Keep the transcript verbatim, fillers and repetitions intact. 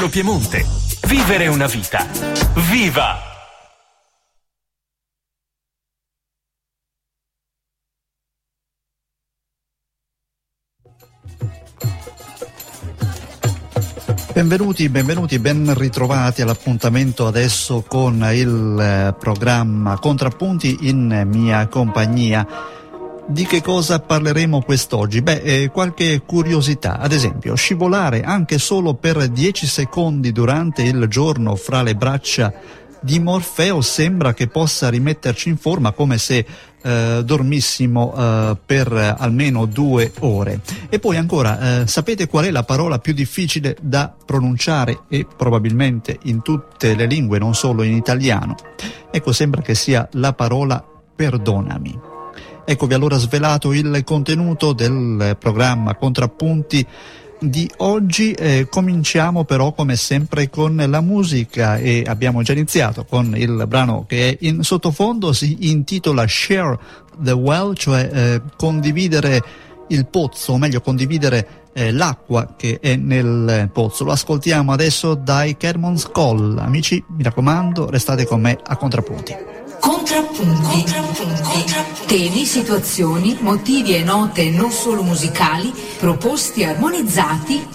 Piemonte. Vivere una vita. Viva! Benvenuti, benvenuti, ben ritrovati all'appuntamento adesso con il eh, programma Contrappunti in mia compagnia. Di che cosa parleremo quest'oggi? Beh, eh, qualche curiosità, ad esempio, scivolare anche solo per dieci secondi durante il giorno fra le braccia di Morfeo sembra che possa rimetterci in forma, come se eh, dormissimo eh, per almeno due ore. E poi ancora, eh, sapete qual è la parola più difficile da pronunciare e probabilmente in tutte le lingue, non solo in italiano? Ecco, sembra che sia la parola perdonami. Eccovi allora svelato il contenuto del programma Contrappunti di oggi. Eh, cominciamo però come sempre con la musica e abbiamo già iniziato con il brano che è in sottofondo, si intitola Share the Well, cioè eh, condividere il pozzo, o meglio condividere eh, l'acqua che è nel pozzo. Lo ascoltiamo adesso dai Kermon's Call. Amici, mi raccomando, restate con me a Contrappunti. Contrappunti. Contrappunti. Temi, situazioni, motivi e note non solo musicali, proposti e armonizzati